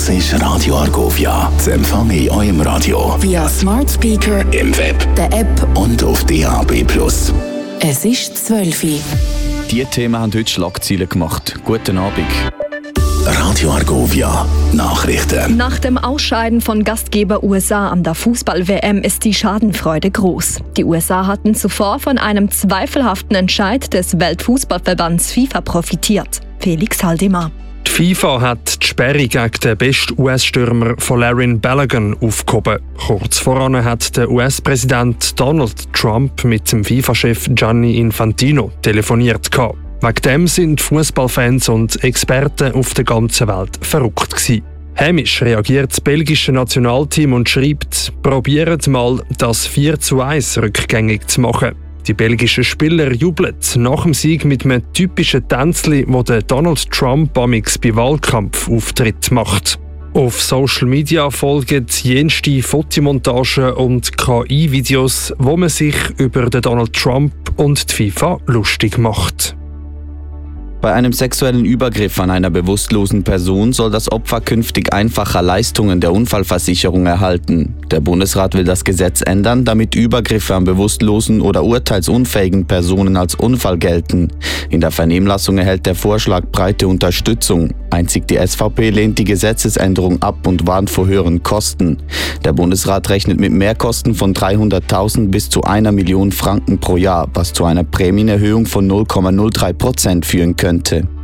Das ist Radio Argovia. Zu empfangen in eurem Radio. Via Smart Speaker, im Web, der App und auf DAB+. Es ist 12 Uhr. Diese Themen haben heute Schlagzeilen gemacht. Guten Abend. Radio Argovia. Nachrichten. Nach dem Ausscheiden von Gastgeber USA an der Fußball-WM ist die Schadenfreude groß. Die USA hatten zuvor von einem zweifelhaften Entscheid des Weltfußballverbands FIFA profitiert. Felix Haldimar. Die FIFA hat die Sperre gegen den besten US-Stürmer Folarin Balogun aufgehoben. Kurz voran hat der US-Präsident Donald Trump mit dem FIFA-Chef Gianni Infantino telefoniert. Wegen dem sind Fußballfans und Experten auf der ganzen Welt verrückt gewesen. Hämisch reagiert das belgische Nationalteam und schreibt: «Probiert mal, das 4:1 rückgängig zu machen.» Die belgischen Spieler jubeln nach dem Sieg mit einem typischen Tänzli, wo der Donald Trump amix bei Wahlkampfauftritt macht. Auf Social Media folgen jenste Fotomontagen und KI-Videos, wo man sich über den Donald Trump und die FIFA lustig macht. Bei einem sexuellen Übergriff an einer bewusstlosen Person soll das Opfer künftig einfacher Leistungen der Unfallversicherung erhalten. Der Bundesrat will das Gesetz ändern, damit Übergriffe an bewusstlosen oder urteilsunfähigen Personen als Unfall gelten. In der Vernehmlassung erhält der Vorschlag breite Unterstützung. Einzig die SVP lehnt die Gesetzesänderung ab und warnt vor höheren Kosten. Der Bundesrat rechnet mit Mehrkosten von 300.000 bis zu 1 Million Franken pro Jahr, was zu einer Prämienerhöhung von 0,03% führen könnte.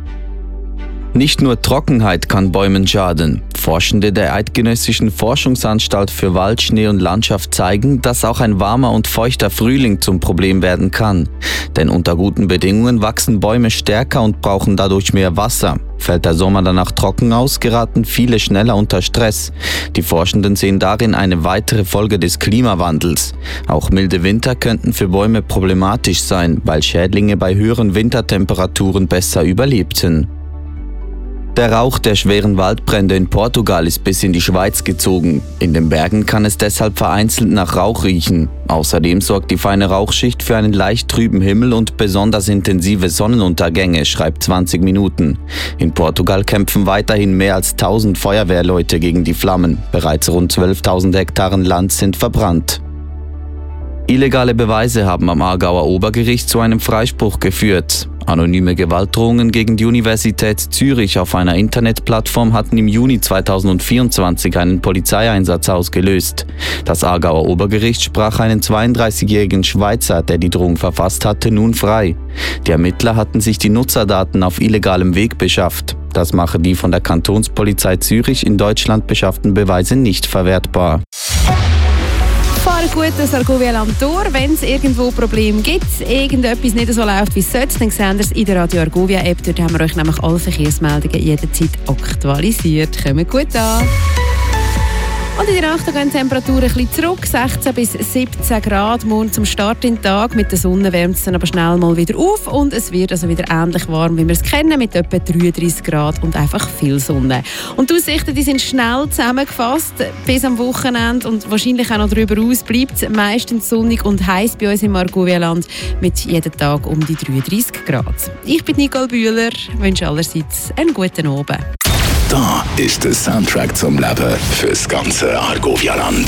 Nicht nur Trockenheit kann Bäumen schaden. Forschende der Eidgenössischen Forschungsanstalt für Wald, Schnee und Landschaft zeigen, dass auch ein warmer und feuchter Frühling zum Problem werden kann. Denn unter guten Bedingungen wachsen Bäume stärker und brauchen dadurch mehr Wasser. Fällt der Sommer danach trocken aus, geraten viele schneller unter Stress. Die Forschenden sehen darin eine weitere Folge des Klimawandels. Auch milde Winter könnten für Bäume problematisch sein, weil Schädlinge bei höheren Wintertemperaturen besser überlebten. Der Rauch der schweren Waldbrände in Portugal ist bis in die Schweiz gezogen. In den Bergen kann es deshalb vereinzelt nach Rauch riechen. Außerdem sorgt die feine Rauchschicht für einen leicht trüben Himmel und besonders intensive Sonnenuntergänge, schreibt 20 Minuten. In Portugal kämpfen weiterhin mehr als 1000 Feuerwehrleute gegen die Flammen. Bereits rund 12.000 Hektaren Land sind verbrannt. Illegale Beweise haben am Aargauer Obergericht zu einem Freispruch geführt. Anonyme Gewaltdrohungen gegen die Universität Zürich auf einer Internetplattform hatten im Juni 2024 einen Polizeieinsatz ausgelöst. Das Aargauer Obergericht sprach einen 32-jährigen Schweizer, der die Drohung verfasst hatte, nun frei. Die Ermittler hatten sich die Nutzerdaten auf illegalem Weg beschafft. Das mache die von der Kantonspolizei Zürich in Deutschland beschafften Beweise nicht verwertbar. Fahrt gut das Argovia-Land durch. Wenn es irgendwo Probleme gibt, irgendetwas nicht so läuft, wie es sollte, dann seht ihr es in der Radio Argovia-App. Dort haben wir euch nämlich alle Verkehrsmeldungen jederzeit aktualisiert. Kommt gut an. Und in der Nacht gehen die Temperaturen ein bisschen zurück, 16 bis 17 Grad. Morgen zum Start in den Tag. Mit der Sonne wärmt es dann aber schnell mal wieder auf und es wird also wieder ähnlich warm, wie wir es kennen, mit etwa 33 Grad und einfach viel Sonne. Und die Aussichten, die sind schnell zusammengefasst bis am Wochenende und wahrscheinlich auch noch darüber aus bleibt es meistens sonnig und heiß bei uns im Argovia-Land mit jedem Tag um die 33 Grad. Ich bin Nicole Bühler, wünsche allerseits einen guten Abend. Da ist der Soundtrack zum Leben fürs ganze Argovia-Land.